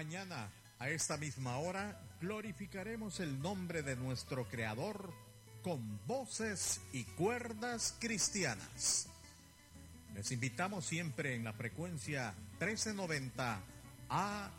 Mañana, a esta misma hora, glorificaremos el nombre de nuestro Creador con voces y cuerdas cristianas. Les invitamos siempre en la frecuencia 1390 AM.